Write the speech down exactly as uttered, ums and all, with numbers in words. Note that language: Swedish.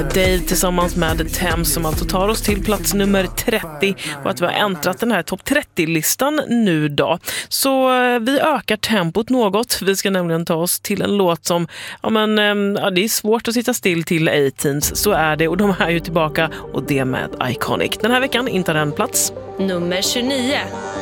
Dave tillsammans med Thames som alltså tar oss till plats nummer trettio och att vi har äntrat den här topp trettio-listan nu då. Så vi ökar tempot något. Vi ska nämligen ta oss till en låt som, ja men, ja, det är svårt att sitta still till A-Teens, så är det, och de är ju tillbaka och det med Iconic. Den här veckan intar den plats nummer tjugonio.